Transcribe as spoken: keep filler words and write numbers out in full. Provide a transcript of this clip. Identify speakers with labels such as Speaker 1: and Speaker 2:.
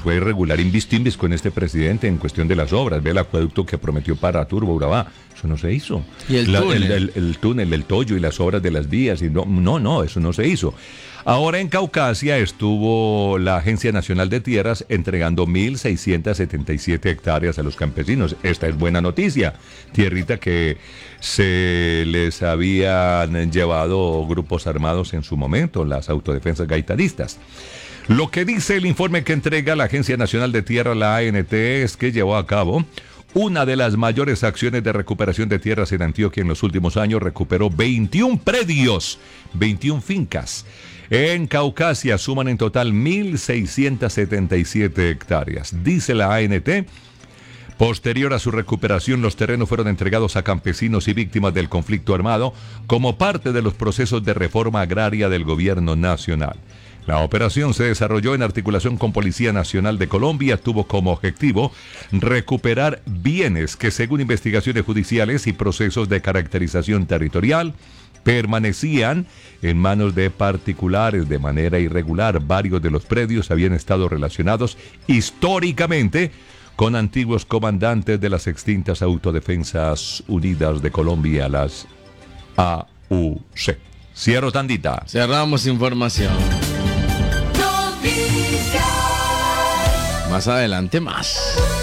Speaker 1: fue irregular invis timbis con este presidente en cuestión de las obras. Ve el acueducto que prometió para Turbo, Urabá. Eso no se hizo.
Speaker 2: ¿Y el
Speaker 1: La,
Speaker 2: túnel?
Speaker 1: El, el, el túnel, el tollo y las obras de las vías. Y no, no, no, eso no se hizo. Ahora en Caucasia estuvo la Agencia Nacional de Tierras entregando mil seiscientas setenta y siete hectáreas a los campesinos. Esta es buena noticia. Tierrita que se les habían llevado grupos armados en su momento, las autodefensas gaitanistas. Lo que dice el informe que entrega la Agencia Nacional de Tierra, la A N T, es que llevó a cabo una de las mayores acciones de recuperación de tierras en Antioquia en los últimos años. Recuperó veintiún predios, veintiún fincas. En Caucasia suman en total mil seiscientas setenta y siete hectáreas. Dice la A N T, posterior a su recuperación, los terrenos fueron entregados a campesinos y víctimas del conflicto armado como parte de los procesos de reforma agraria del gobierno nacional. La operación se desarrolló en articulación con Policía Nacional de Colombia. Tuvo como objetivo recuperar bienes que, según investigaciones judiciales y procesos de caracterización territorial, permanecían en manos de particulares de manera irregular. Varios de los predios habían estado relacionados históricamente con antiguos comandantes de las extintas Autodefensas Unidas de Colombia, las A U C. Cierro tandita.
Speaker 2: Cerramos información. Más adelante más.